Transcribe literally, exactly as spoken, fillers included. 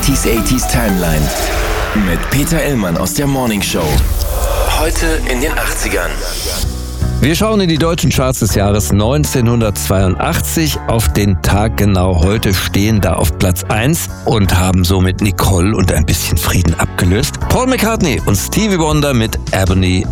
neunziger achtziger Timeline mit Peter Illmann aus der Morning Show. Heute in den achtzigern. Wir schauen in die deutschen Charts des Jahres neunzehnhundertzweiundachtzig. Auf den Tag genau heute stehen da auf Platz eins und haben somit Nicole und ein bisschen Frieden abgelöst. Paul McCartney und Stevie Wonder mit Ebony